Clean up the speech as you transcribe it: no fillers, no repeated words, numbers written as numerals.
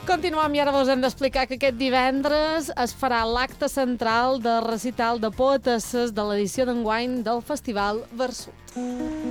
Continuem i ara vos hem d'explicar que aquest divendres es farà l'acte central de recital de poetesses de l'edició d'enguany del Festival Versut.